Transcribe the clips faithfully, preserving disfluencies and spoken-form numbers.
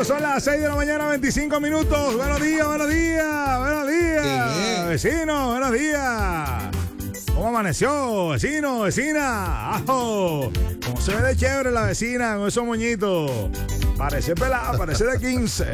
Bueno, son las seis de la mañana, veinticinco minutos. Buenos días, buenos días, buenos días. Vecino, buenos días. ¿Cómo amaneció, vecino, vecina? ¡Ajo! ¿Cómo se ve de chévere la vecina con esos moñitos? Parece pelada, parece de quince.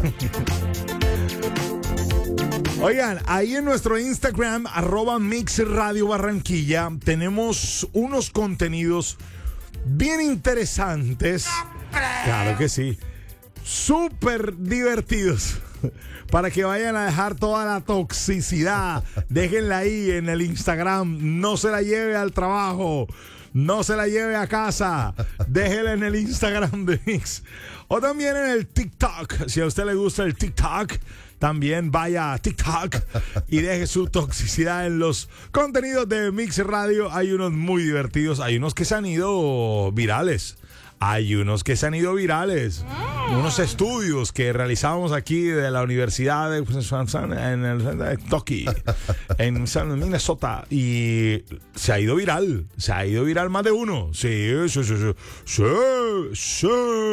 Oigan, ahí en nuestro Instagram, arroba Mix Radio Barranquilla, tenemos unos contenidos bien interesantes. Claro que sí. Súper divertidos. Para que vayan a dejar toda la toxicidad. Déjenla ahí en el Instagram. No se la lleve al trabajo. No se la lleve a casa. Déjela en el Instagram de Mix. O también en el TikTok. Si a usted le gusta el TikTok, también vaya a TikTok y deje su toxicidad en los contenidos de Mix Radio. Hay unos muy divertidos. Hay unos que se han ido virales. Hay unos que se han ido virales. Unos estudios que realizamos aquí de la Universidad de en el Toki, en Minnesota, y se ha ido viral. Se ha ido viral más de uno. Sí, sí, sí, sí. Sí, sí.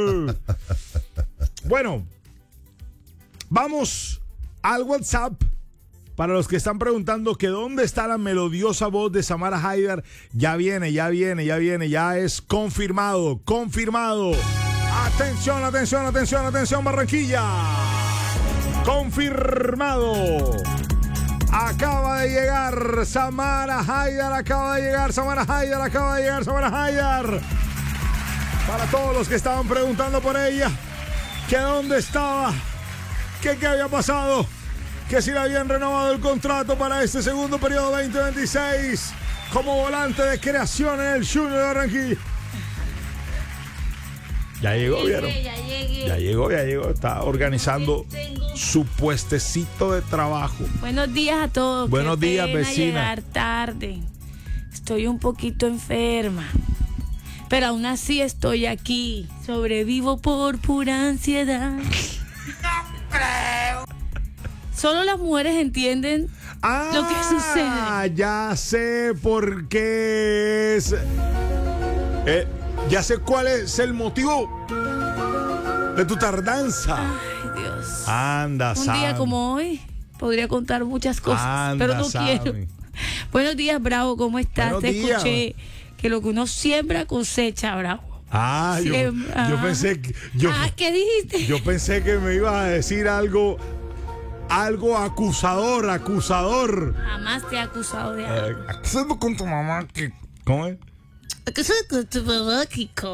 Bueno, vamos al WhatsApp. Para los que están preguntando que dónde está la melodiosa voz de Samara Haidar, ya viene, ya viene, ya viene, ya es confirmado, confirmado. Atención, atención, atención, atención, Barranquilla. Confirmado. Acaba de llegar Samara Haidar, acaba de llegar Samara Haidar, acaba de llegar Samara Haidar. Para todos los que estaban preguntando por ella, que dónde estaba, que qué había pasado, que si le habían renovado el contrato para este segundo periodo veinte veintiséis como volante de creación en el Junior de Barranquilla. Ya llegó, ¿vieron? Ya llegué. Ya llegó, ya llegó. Está organizando su puestecito de trabajo. Buenos días a todos. Buenos Qué días, pena vecina. Llegar tarde. Estoy un poquito enferma. Pero aún así estoy aquí. Sobrevivo por pura ansiedad. Solo las mujeres entienden ah, lo que sucede. Ya sé por qué es. Eh, ya sé cuál es el motivo de tu tardanza. Ay, Dios. Anda, Un Sammy. día como hoy podría contar muchas cosas, Anda, pero no Sammy. quiero. Buenos días, Bravo, ¿cómo estás? Buenos Te días. escuché que lo que uno siembra cosecha, Bravo. Ah, yo, Siembra. yo pensé que yo, Ah, ¿qué dijiste? yo pensé que me ibas a decir algo algo acusador, acusador. Jamás te he acusado de algo. Eh, acusando con tu mamá que ¿cómo es? Acusado con tu mamá, Kiko.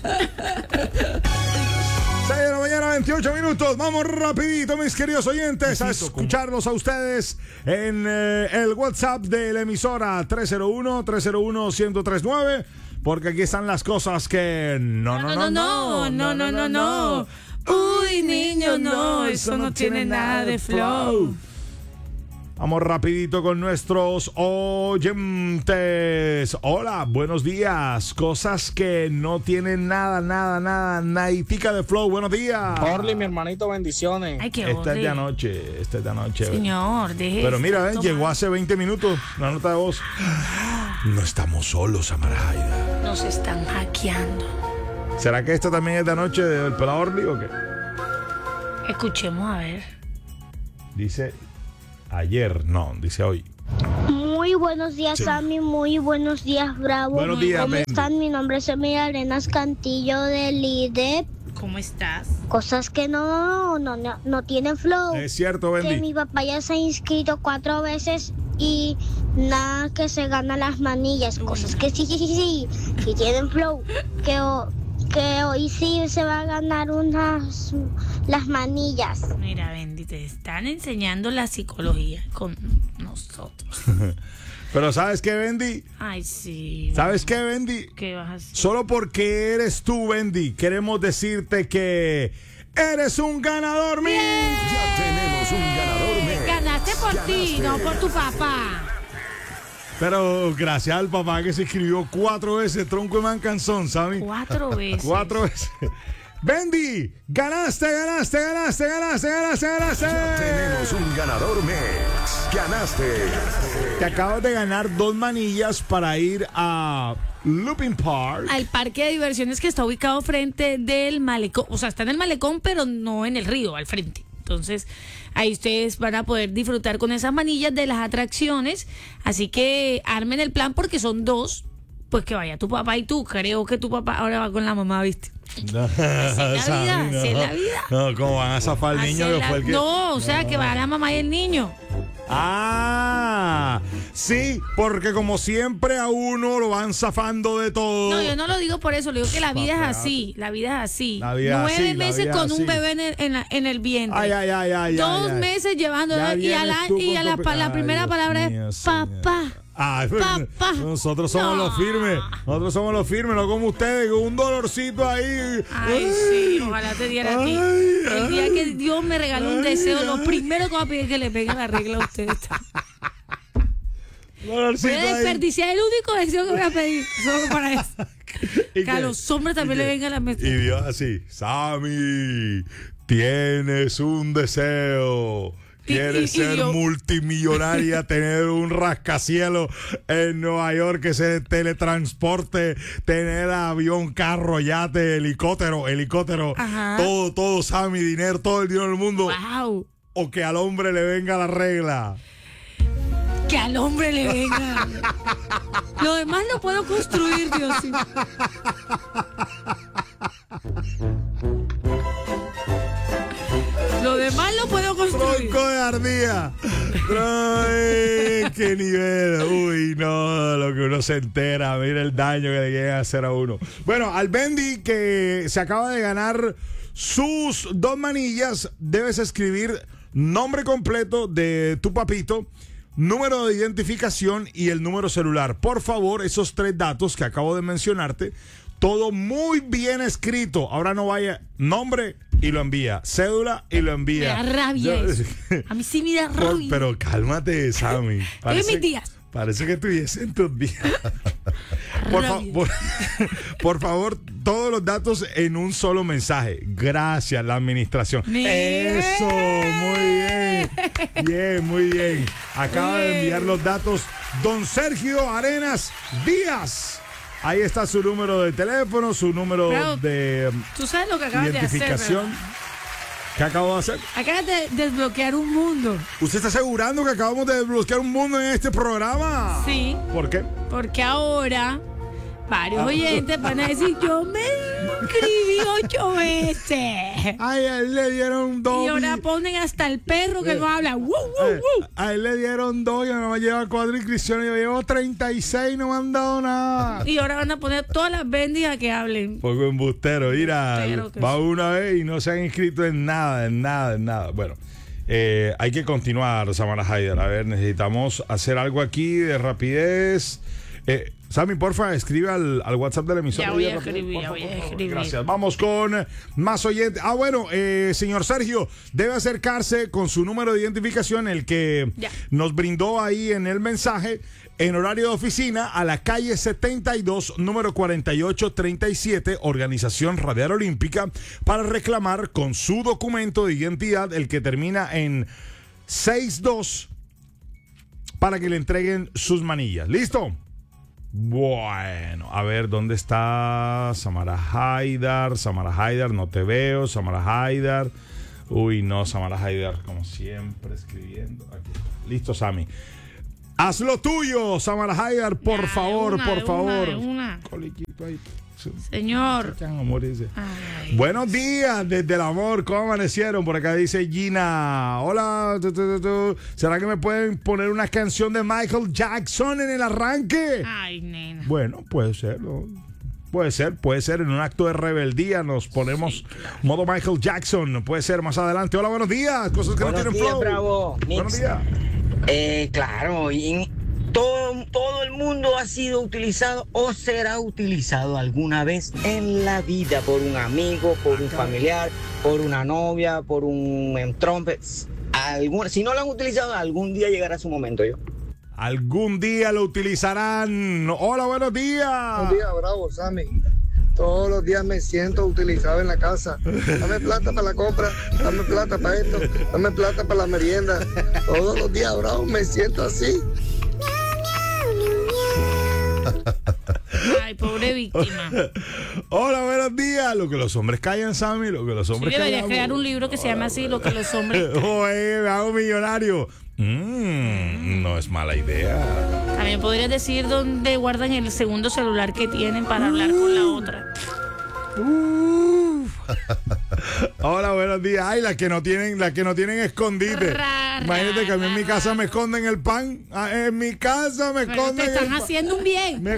seis de la mañana, veintiocho minutos. Vamos rapidito, mis queridos oyentes, a escucharlos a ustedes en eh, el WhatsApp de la emisora tres cero uno, tres cero uno, uno cero tres nueve. Porque aquí están las cosas que no, no, no, no, no, no, no, no. Uy, niño, no, eso no tiene nada de flow. Vamos rapidito con nuestros oyentes. Hola, buenos días. Cosas que no tienen nada, nada, nada, naditica de flow. Buenos días. Orly, mi hermanito, bendiciones. Ay, qué Esta es de horrible. anoche, esta es de anoche. Señor, deje. Pero mira, ven, esto, llegó man. hace veinte minutos la nota de voz. No estamos solos, Samara Haidar. Nos están hackeando. ¿Será que esta también es de anoche del pelado Orly o qué? Escuchemos a ver. Dice ayer, no, dice hoy. Muy buenos días, Sí. Sammy. Muy buenos días, Bravo. Buenos días, ¿Cómo Bendy. están? Mi nombre es Emilia Arenas Cantillo del I D E P. ¿Cómo estás? Cosas que no, no, no, no tienen flow. Es cierto, Que Bendy. mi papá ya se ha inscrito cuatro veces y nada que se gana las manillas. Cosas que sí, sí, sí, sí, sí tienen flow. Que, o- que hoy sí se va a ganar unas las manillas. Mira, Bendy, te están enseñando la psicología con nosotros. Pero ¿sabes qué, Bendy? Ay, sí. ¿Sabes qué, Bendy? ¿Qué vas a hacer? Solo porque eres tú, Bendy, queremos decirte que eres un ganador, mío. Ya tenemos un ganador, Mix. Ganaste por ti, no por tu papá. Pero gracias al papá que se escribió cuatro veces tronco de mancanzón, ¿sabes? Cuatro veces. Cuatro veces. Bendy, ganaste, ganaste, ganaste, ganaste, ganaste, ganaste. Ya tenemos un ganador, Mix. Ganaste. Te acabas de ganar dos manillas para ir a Looping Park. al parque de diversiones que está ubicado frente del malecón. O sea, está en el malecón, pero no en el río, al frente. Entonces, ahí ustedes van a poder disfrutar con esas manillas de las atracciones. Así que armen el plan porque son dos. Pues que vaya tu papá y tú. Creo que tu papá ahora va con la mamá, ¿viste? No, Así es la vida, Sammy, no. así es la vida. No, ¿cómo van a zafar al niño Así que la- fue el que... No, o sea, que va la mamá y el niño. Ah, sí, porque como siempre a uno lo van zafando de todo. No, yo no lo digo por eso, le digo que la vida es así, la vida es así. La vida es Nueve así, la meses vida con es un así. bebé en el, en la- en el vientre. Ay, ay, ay, ay, Dos ay, ay. meses llevándolo Ya y a la, vienes tú y con a la, tu- pa- la Ay, primera Dios palabra mío, es señor. papá. Ay, Papá. nosotros somos No. los firmes. Nosotros somos los firmes, no como ustedes, con un dolorcito ahí. Ay, sí, ojalá te diera a ti. Ay, El día ay. que Dios me regaló un Ay, deseo, ay. lo primero que voy a pedir es que le peguen la regla a ustedes. Dolorcito Voy a ahí. desperdiciar el único deseo que voy a pedir, solo para eso. ¿Y Que a qué? los hombres también ¿Y le qué? venga la Y menstruación. Dios así, Sammy, tienes un deseo. Y- Quieres y- y ser yo- multimillonaria, tener un rascacielos en Nueva York que se teletransporte, tener avión, carro, yate, helicóptero, helicóptero, Ajá. todo, todo, Sammy, dinero, todo el dinero del mundo. Wow. O que al hombre le venga la regla. Que al hombre le venga. Lo demás lo puedo construir, Dios. Lo demás lo puedo construir. Tronco de ardilla. Ay, qué nivel. Uy, no, lo que uno se entera. Mira el daño que le quieren hacer a uno. Bueno, al Bendy que se acaba de ganar sus dos manillas, debes escribir nombre completo de tu papito, número de identificación y el número celular. Por favor, esos tres datos que acabo de mencionarte, todo muy bien escrito. Ahora no vaya nombre y lo envía, cédula y lo Me envía. da rabia Yo- eso. A mí sí me da Por- rabia. pero cálmate, Sammy. Estoy en mis días. Parece que estuviese en tus días. Por, fa- Rabia. por, por favor, todos los datos en un solo mensaje. Gracias, la administración. Bien. Eso, muy bien. Bien, muy bien. Acaba de Bien. enviar los datos don Sergio Arenas Díaz. Ahí está su número de teléfono, su número Bravo. de um, Tú sabes lo que acabas de hacer. identificación. ¿verdad? ¿Qué acabo de hacer? Acabas de desbloquear un mundo. ¿Usted está asegurando que acabamos de desbloquear un mundo en este programa? Sí, ¿Por qué? porque ahora varios Ah. oyentes van a decir, yo me inscribí ocho veces. Ay, a él le dieron dos. Y ahora ponen hasta el perro que no habla. ¡Woo, woo, Eh, woo! a él le dieron dos y a mi mamá lleva cuatro inscripciones. Yo llevo treinta y seis y no me han dado nada. Y ahora van a poner todas las benditas que hablen. Poco embustero, mira, Embustero que va sí. una vez y no se han inscrito en nada, en nada, en nada. Bueno, eh, hay que continuar, Samara Haider. A ver, necesitamos hacer algo aquí de rapidez. Eh, Sammy, porfa, escribe al, al WhatsApp de la emisora. Ya voy de a rapidez, escribir, por ya favor, voy a por favor. escribir. Gracias. Vamos con más oyentes. Ah, bueno, eh, señor Sergio, debe acercarse con su número de identificación, el que Ya. nos brindó ahí en el mensaje, en horario de oficina, a la calle setenta y dos, número cuarenta y ocho treinta y siete, Organización Radial Olímpica, para reclamar con su documento de identidad, el que termina en sesenta y dos, para que le entreguen sus manillas. ¿Listo? Bueno, a ver, ¿dónde está Samara Haidar? Samara Haidar, no te veo. Samara Haidar. Uy, no, Samara Haidar, como siempre, escribiendo. Aquí está. Listo, Sammy. Haz lo tuyo, Samara Haidar, por Ya, favor, una, por de una, favor. de una. Coliquito ahí. Señor. Echan amor, dice. Ay. Buenos días desde el amor, ¿cómo amanecieron? Por acá dice Gina, hola, tu, tu, tu, tu. ¿Será que me pueden poner una canción de Michael Jackson en el arranque? Ay, nena. Bueno, puede ser, ¿no? Puede ser, puede ser, en un acto de rebeldía nos ponemos Sí, claro. modo Michael Jackson, puede ser más adelante. Hola, buenos días, cosas que Buenos no tienen días, flow. Bravo. Buenos Mix. días. Eh, claro, y todo, todo el mundo ha sido utilizado o será utilizado alguna vez en la vida por un amigo, por un familiar, por una novia, por un entrompe. Algún, si no lo han utilizado, algún día llegará su momento yo. Algún día lo utilizarán. Hola, buenos días. Buenos días, bravo, Sammy. Todos los días me siento utilizado en la casa. Dame plata para la compra, dame plata para esto, dame plata para la merienda. Todos los días, bravo, me siento así. Ay, víctima. Hola, buenos días. Lo que los hombres callan, Sammy, lo que los Sí, hombres deberías callamos. crear un libro que se llame así, lo que los hombres... Oye, me hago millonario. Mm, no es mala idea. También podrías decir dónde guardan el segundo celular que tienen para hablar con la otra. Uf. Hola, buenos días. Ay, las que no tienen, las que no tienen escondite. Ra, ra, Imagínate que a mí en mi ra, casa ra. me esconden el pan. Ah, en mi casa me Pero esconden te el están pan. haciendo un bien. Me-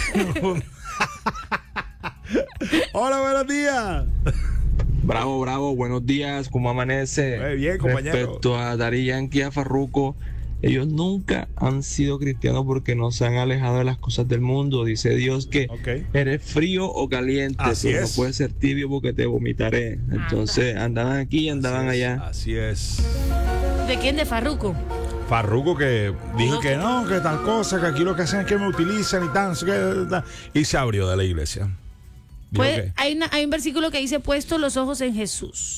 Hola, buenos días. Bravo, bravo, buenos días, ¿cómo amanece? Muy bien, compañero. Respecto a Daddy Yankee y a Farruko, ellos nunca han sido cristianos porque no se han alejado de las cosas del mundo. Dice Dios que Ok. eres frío o caliente, Así pero es. no puedes ser tibio porque te vomitaré. Entonces andaban aquí y andaban Así es, allá. Así es. ¿De quién? ¿De Farruko? Farruko que dijo que no, que tal cosa, que aquí lo que hacen es que me utilizan y tan, que- tan, y se abrió de la iglesia. Dijo Pues, que- hay, una- hay un versículo que dice, puesto los ojos en Jesús.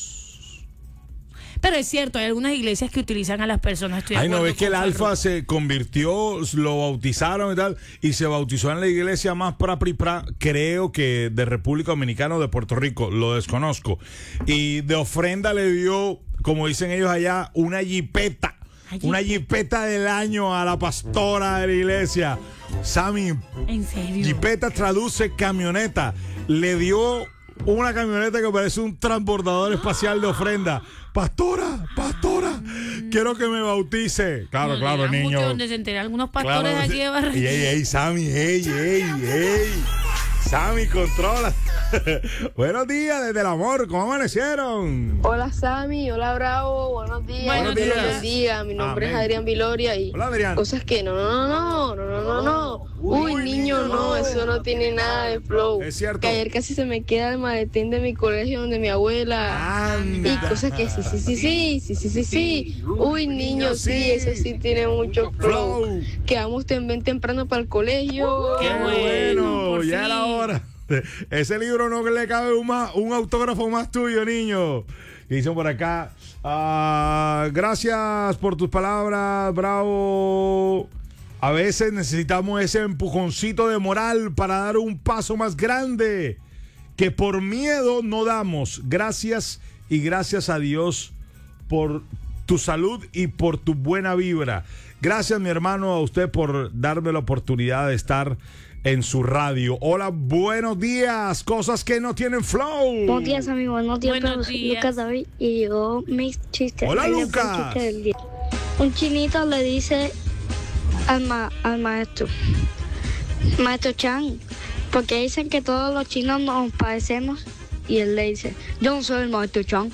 Pero es cierto, hay algunas iglesias que utilizan a las personas. Estoy de Ay, no, acuerdo ves que el con Alfa Farruko. se convirtió, lo bautizaron y tal, y se bautizó en la iglesia más pra, pri, pra, creo que de República Dominicana o de Puerto Rico, lo desconozco. Y de ofrenda le dio, como dicen ellos allá, una jipeta. Ay, Una jipeta del año a la pastora de la iglesia. Sammy, ¿En serio? jipeta traduce camioneta. Le dio una camioneta que parece un transbordador espacial de ofrenda. Pastora, pastora, quiero que me bautice. Claro, No claro, digas mucho, niño. donde se enteran algunos pastores Claro, allí de ey, Barranquilla. ey, ey, Sammy, ey, ey, ey. Sammy, controla. Buenos días desde el amor, ¿cómo amanecieron? Hola Sammy, hola Bravo, buenos días. Buenos Dios días. los bendiga. Mi nombre Amén. es Adrián Viloria y Hola, Adrián. cosas que no, no, no, no, no, no, no, no. Uy, Uy, niño, niño, no, no. eso no tiene nada de flow. Es cierto. Que ayer casi se me queda el maletín de mi colegio donde mi abuela. Anda. Y cosas que sí, sí, sí, sí, sí, sí, sí, sí. Uy, niño, sí. sí, eso sí tiene mucho flow. Flow. Quedamos también temprano para el colegio. Qué bueno, por ya era fin. hora. Ese libro no le cabe un, más, un autógrafo más tuyo, niño. Y dicen por acá, ah, gracias por tus palabras, Bravo. A veces necesitamos ese empujoncito de moral para dar un paso más grande que por miedo no damos. Gracias y gracias a Dios por tu salud y por tu buena vibra. Gracias, mi hermano, a usted por darme la oportunidad de estar en su radio. Hola, buenos días. Cosas que no tienen flow. Buenos días, amigo. Buenos días, Buenos todos. días. Lucas David y llegó mis chistes. Hola, Ahí les va el Lucas. chiste del día. Un chinito le dice al, ma- al maestro, Maestro Chan, porque dicen que todos los chinos nos parecemos. Y él le dice, yo no soy el maestro Chan.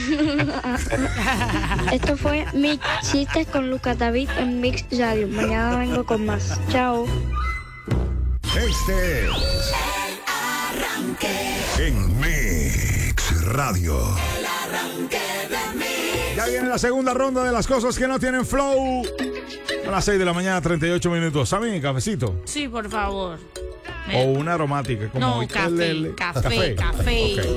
Esto fue Mix Chistes con Lucas David en Mix Radio. Mañana vengo con más. Chao. Este es en Mix Radio. Ya viene la segunda ronda de las cosas que no tienen flow. A las seis de la mañana, treinta y ocho minutos. ¿Saben? Cafecito. Sí, por favor. O una aromática. Como No, ahorita café, el- el- café, café. Ok.